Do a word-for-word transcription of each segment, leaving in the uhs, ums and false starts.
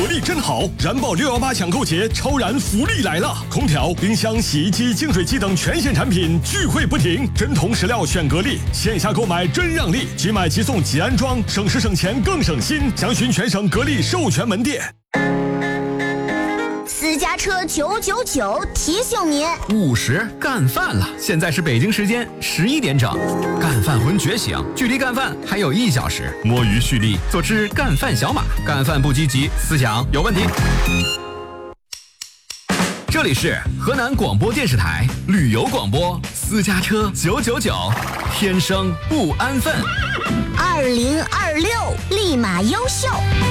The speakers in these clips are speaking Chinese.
格力真好，燃爆六一八抢购节超燃福利来了！空调、冰箱、洗衣机、净水机等全线产品聚会不停，真铜实料选格力，线下购买真让利，即买即送即安装，省时省钱更省心。详询全省格力授权门店。 私家车九九九提醒您： 午时干饭了，现在是北京时间十一点整，干饭魂觉醒，距离干饭还有一小时，摸鱼蓄力，做只干饭小马，干饭不积极，思想有问题。这里是河南广播电视台旅游广播，私家车九九九，天生不安分。 二零二六立马优秀。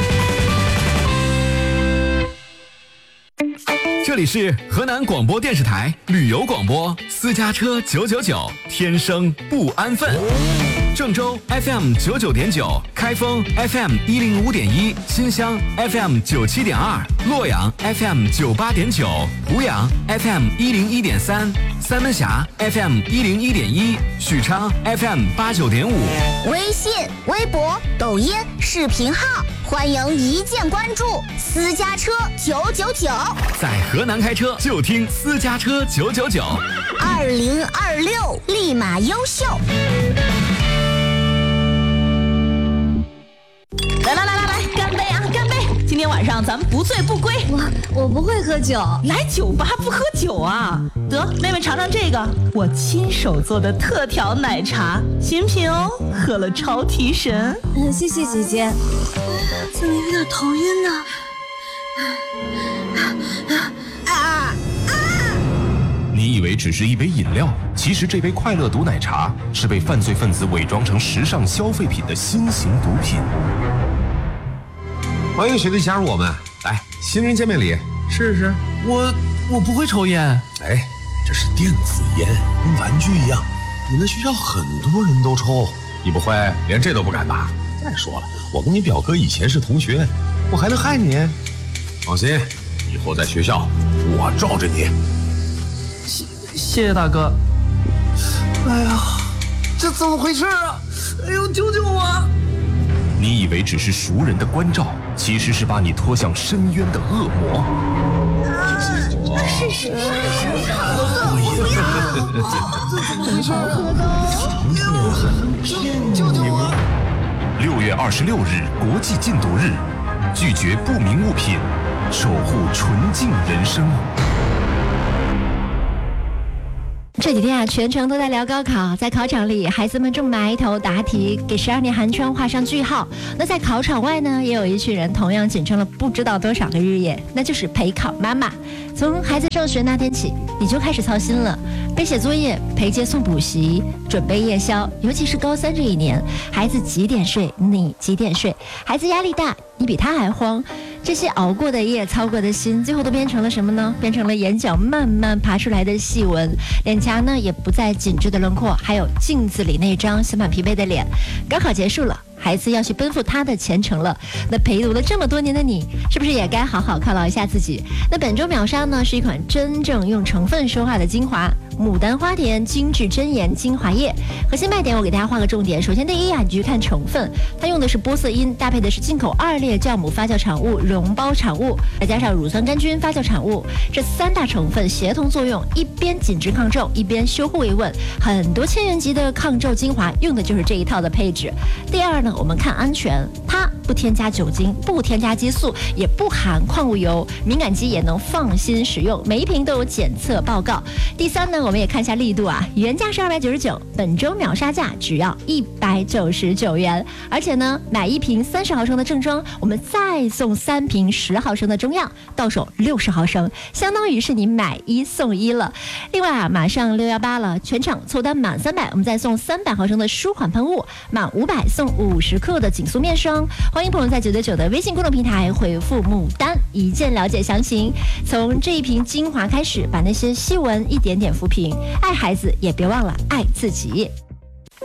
这里是河南广播电视台旅游广播，私家车九九九，天生不安分。郑州 F M 九九点九，开封 F M 一零五点一，新乡 F M 九七点二，洛阳 F M 九八点九，湖阳 F M 一零一点三，三门峡 F M 一零一点一，许昌 F M 八九点五。 微信、微博、抖音、视频号，欢迎一键关注。私家车九九九， 在河南开车就听私家车九九九。 二零二六立马优秀。 来来来来来，干杯啊，干杯！今天晚上咱们不醉不归。 我我不会喝酒， 来酒吧不喝酒啊？得，妹妹尝尝这个，我亲手做的特调奶茶，新品哦，喝了超提神。 嗯，谢谢姐姐。怎么有点头晕呢？ 啊啊！ 你以为只是一杯饮料，其实这杯快乐毒奶茶是被犯罪分子伪装成时尚消费品的新型毒品。 欢迎学弟加入我们，来，新人见面礼，试试。 我我不会抽烟。 哎，这是电子烟，跟玩具一样，你们学校很多人都抽，你不会连这都不敢吧？再说了，我跟你表哥以前是同学，我还能害你？放心，以后在学校我罩着你。 谢谢谢大哥。哎呀，这怎么回事啊？哎呦，救救我！ 你以为只是熟人的关照，其实是把你拖向深渊的恶魔。 是是是是， 这怎么回事？救救我！ 六月二十六日国际禁毒日，拒绝不明物品，守护纯净人生。 这几天啊，全程都在聊高考，在考场里，孩子们正埋头答题，给十二年寒窗画上句号。那在考场外呢，也有一群人同样紧撑了不知道多少个日夜，那就是陪考妈妈。从孩子上学那天起，你就开始操心了，背写作业，陪接送补习，准备夜宵。尤其是高三这一年，孩子几点睡，你几点睡？孩子压力大，你比他还慌。这些熬过的夜，操过的心，最后都变成了什么呢？变成了眼角慢慢爬出来的细纹，脸颊呢也不再紧致的轮廓，还有镜子里那张写满疲惫的脸。高考结束了，孩子要去奔赴他的前程了。那陪读了这么多年的你，是不是也该好好犒劳一下自己？那本周秒杀呢，是一款真正用成分说话的精华，牡丹花田精致真颜精华液。核心卖点我给大家画个重点，首先第一啊，你去看成分，它用的是玻色因，搭配的是进口二裂酵母发酵产物、溶胞产物，再加上乳酸杆菌发酵产物，这三大成分协同作用，一边紧致抗皱，一边修护维稳。很多千元级的抗皱精华用的就是这一套的配置。第二呢，我们看安全，它不添加酒精，不添加激素，也不含矿物油，敏感肌也能放心使用，每一瓶都有检测报告。第三呢，我们也看一下力度啊，原价是二百九十九，本周秒杀价只要一百九十九元，而且呢，买一瓶三十毫升的正装，我们再送三瓶十毫升的中样，到手六十毫升，相当于是你买一送一了。另外啊，马上六一八了，全场凑单满三百，我们再送三百毫升的舒缓喷雾，满五百送五十克的紧缩面霜。欢迎朋友在九九九的微信公众平台回复牡丹，一键了解详情。从这一瓶精华开始，把那些细纹一点点抚平。爱孩子也别忘了爱自己。欢迎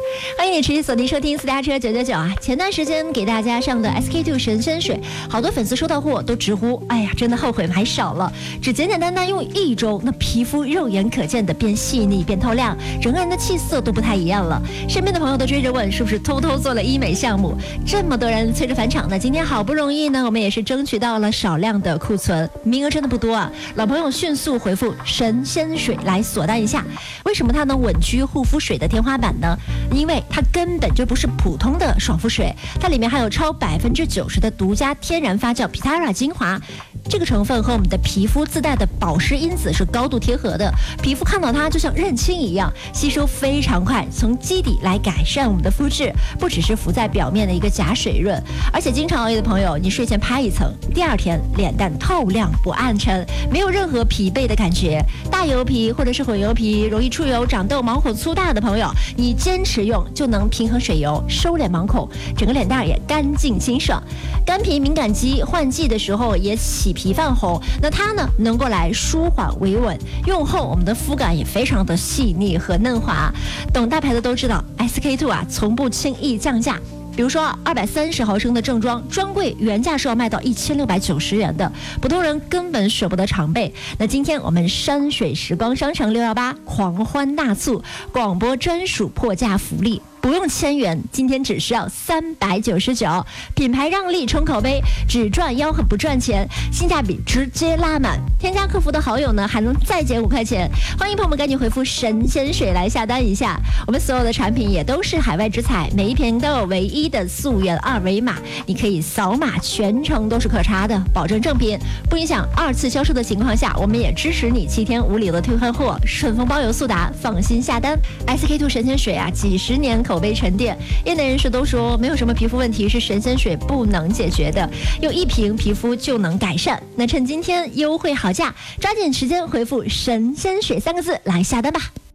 迎你持续锁定收听私家车九九九啊！前段时间给大家上的 S K two 神仙水，好多粉丝收到货都直呼，哎呀，真的后悔买少了。只简简单单用一周，那皮肤肉眼可见的变细腻、变透亮，整个人的气色都不太一样了。身边的朋友都追着问，是不是偷偷做了医美项目？这么多人催着返场呢，今天好不容易呢，我们也是争取到了少量的库存，名额真的不多啊。老朋友迅速回复神仙水来锁单一下。为什么它能稳居护肤水的天花板呢？因为它根本就不是普通的爽肤水，它里面含有超百分之九十的独家天然发酵 Pitara 精华，这个成分和我们的皮肤自带的保湿因子是高度贴合的，皮肤看到它就像认亲一样，吸收非常快，从基底来改善我们的肤质，不只是浮在表面的一个假水润，而且经常熬夜的朋友，你睡前拍一层，第二天脸蛋透亮不暗沉，没有任何疲惫的感觉。大油皮或者是混油皮，容易出油、长痘、毛孔粗大的朋友，你坚持用就能平衡水油，收敛毛孔，整个脸蛋也干净清爽。干皮敏感肌换季的时候也起皮泛红，那它呢能够来舒缓维稳，用后我们的肤感也非常的细腻和嫩滑。懂大牌的都知道 S K two 啊从不轻易降价。比如说二百三十毫升的正装专柜原价是要卖到一千六百九十元的，普通人根本舍不得常备。那今天我们山水时光商城六一八狂欢大促，广播专属破价福利，不用千元，今天只需要三百九十九，品牌让利冲口碑，只赚吆喝不赚钱，性价比直接拉满。添加客服的好友呢，还能再减五块钱。欢迎朋友们赶紧回复神仙水来下单一下。我们所有的产品也都是海外直采，每一瓶都有唯一的溯源二维码，你可以扫码，全程都是可查的，保证正品，不影响二次销售的情况下，我们也支持你七天无理由的退换货，顺丰包邮速达，放心下单。S K two 神仙水啊，几十年口碑沉淀，业内人士都说没有什么皮肤问题是神仙水不能解决的，用一瓶皮肤就能改善。那趁今天优惠好价，抓紧时间回复神仙水三个字来下单吧。